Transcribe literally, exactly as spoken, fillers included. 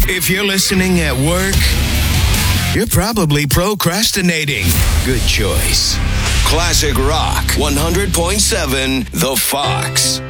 If you're listening at work, you're probably procrastinating. Good choice. Classic Rock one hundred point seven The Fox.